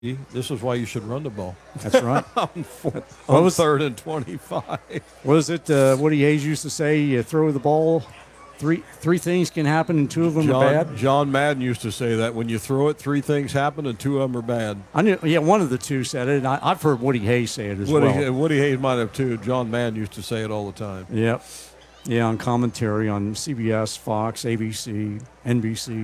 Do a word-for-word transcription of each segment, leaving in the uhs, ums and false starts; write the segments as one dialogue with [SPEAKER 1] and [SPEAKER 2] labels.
[SPEAKER 1] This is why you should run the ball.
[SPEAKER 2] That's right.
[SPEAKER 1] on four,
[SPEAKER 2] What
[SPEAKER 1] on
[SPEAKER 2] was-
[SPEAKER 1] third and twenty-five.
[SPEAKER 2] What is it? Uh, Woody Hayes used to say, you throw the ball, three three things can happen and two of them
[SPEAKER 1] John,
[SPEAKER 2] are bad.
[SPEAKER 1] John Madden used to say that when you throw it, three things happen and two of them are bad.
[SPEAKER 2] I knew, yeah, one of the two said it. And I, I've heard Woody Hayes say it as
[SPEAKER 1] Woody,
[SPEAKER 2] well.
[SPEAKER 1] Woody Hayes might have too. John Madden used to say it all the time.
[SPEAKER 2] Yep. Yeah, on commentary on C B S, Fox, A B C, N B C.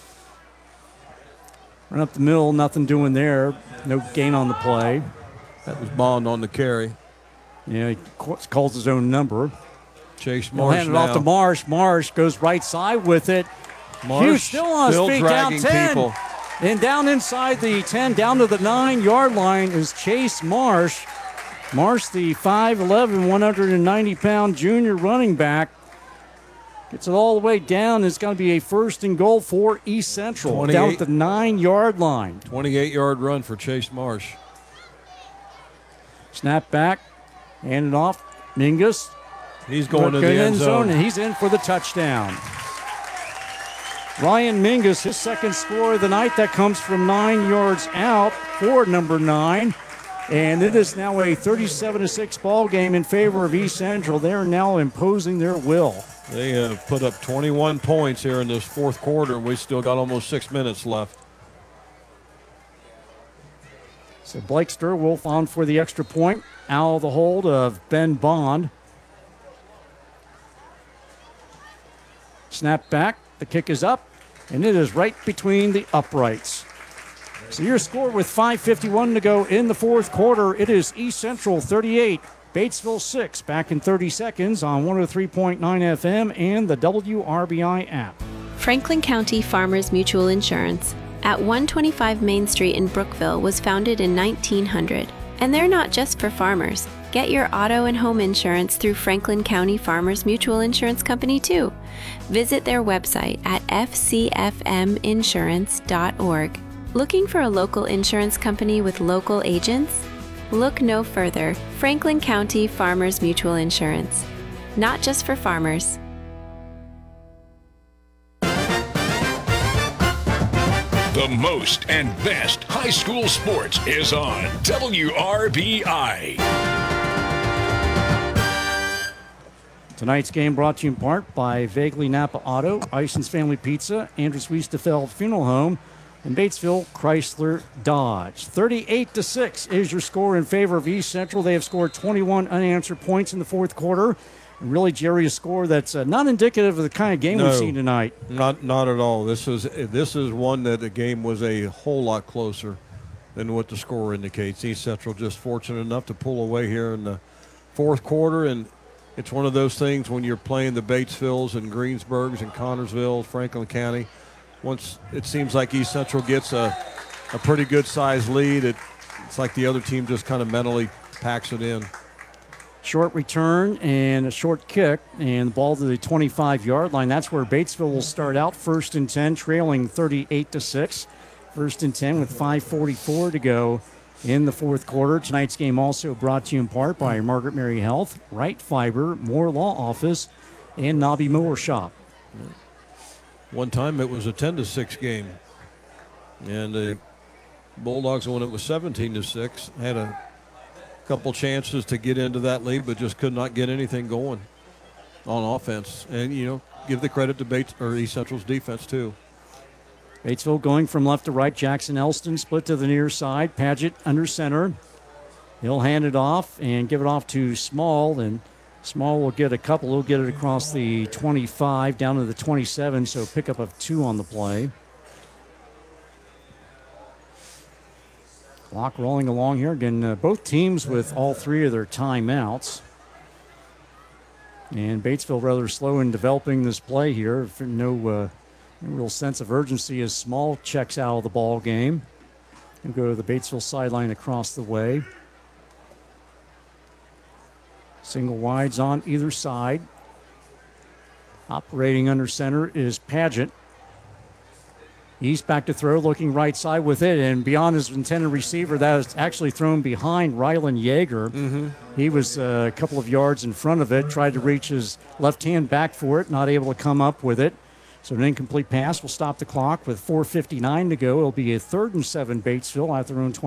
[SPEAKER 2] Run up the middle, nothing doing there. No gain on the play.
[SPEAKER 1] That was Bond on the carry.
[SPEAKER 2] Yeah, he ca- calls his own number.
[SPEAKER 1] Chase
[SPEAKER 2] He'll
[SPEAKER 1] Marsh
[SPEAKER 2] hand it
[SPEAKER 1] now.
[SPEAKER 2] off to Marsh. Marsh goes right side with it.
[SPEAKER 1] Marsh
[SPEAKER 2] Hughes still on his
[SPEAKER 1] still
[SPEAKER 2] feet, down
[SPEAKER 1] dragging
[SPEAKER 2] ten.
[SPEAKER 1] people.
[SPEAKER 2] And down inside the ten, down to the nine-yard line is Chase Marsh. Marsh, the five eleven, one hundred ninety pound junior running back. Gets it all the way down. It's going to be a first and goal for East Central. Down at the nine-yard line.
[SPEAKER 1] twenty-eight-yard run for Chase Marsh.
[SPEAKER 2] Snap back. Hand it off. Mingus.
[SPEAKER 1] He's going to the end zone.
[SPEAKER 2] And he's in for the touchdown. Ryan Mingus, his second score of the night. That comes from nine yards out for number nine. And it is now a thirty-seven to six ball game in favor of East Central. They're now imposing their will.
[SPEAKER 1] They have put up twenty-one points here in this fourth quarter, and we still got almost six minutes left.
[SPEAKER 2] So Blake Sturwolf on for the extra point. Out of the hold of Ben Bond. Snap back. The kick is up, and it is right between the uprights. So your score with five fifty-one to go in the fourth quarter. It is East Central thirty-eight, Batesville six. Back in thirty seconds on one oh three point nine F M and the W R B I app.
[SPEAKER 3] Franklin County Farmers Mutual Insurance at one twenty-five Main Street in Brookville was founded in nineteen hundred. And they're not just for farmers. Get your auto and home insurance through Franklin County Farmers Mutual Insurance Company too. Visit their website at f c f m insurance dot org. Looking for a local insurance company with local agents? Look no further. Franklin County Farmers Mutual Insurance. Not just for farmers.
[SPEAKER 4] The most and best high school sports is on W R B I.
[SPEAKER 2] Tonight's game brought to you in part by Vaguely Napa Auto, Ison's Family Pizza, Andrews Wiestefeld Funeral Home, and Batesville Chrysler Dodge. thirty-eight to six is your score in favor of East Central. They have scored twenty-one unanswered points in the fourth quarter. And really, Jerry, a score that's uh, not indicative of the kind of game
[SPEAKER 1] No,
[SPEAKER 2] we've seen tonight.
[SPEAKER 1] Not not at all. This is this is one that the game was a whole lot closer than what the score indicates. East Central just fortunate enough to pull away here in the fourth quarter, and it's one of those things when you're playing the Batesvilles and Greensburgs and Connorsville, Franklin County. Once it seems like East Central gets a, a pretty good sized lead, it, it's like the other team just kind of mentally packs it in.
[SPEAKER 2] Short return and a short kick, and the ball to the twenty-five-yard line. That's where Batesville will start out, first and ten, trailing thirty-eight to six. First and ten with five forty-four to go in the fourth quarter. Tonight's game also brought to you in part by Margaret Mary Health, Wright Fiber, Moore Law Office, and Nobby Mower Shop.
[SPEAKER 1] One time it was a ten to six game, and the Bulldogs, when it was seventeen to six, had a couple chances to get into that lead, but just could not get anything going on offense. And, you know, give the credit to Bates or East Central's defense, too.
[SPEAKER 2] Batesville going from left to right. Jackson Elston split to the near side. Paget under center. He'll hand it off and give it off to Small, and Small will get a couple. He'll get it across the twenty-five down to the twenty-seven, so pickup of two on the play. Clock rolling along here. Again, uh, both teams with all three of their timeouts. And Batesville rather slow in developing this play here. No, uh, no real sense of urgency as Small checks out of the ball game. And go to the Batesville sideline across the way. Single wides on either side. Operating under center is Paget. He's back to throw, looking right side with it, and beyond his intended receiver, that is actually thrown behind Rylan Yeager.
[SPEAKER 1] Mm-hmm.
[SPEAKER 2] He was uh, a couple of yards in front of it, tried to reach his left hand back for it, not able to come up with it. So an incomplete pass will stop the clock with four fifty-nine to go. It'll be a third and seven Batesville at their own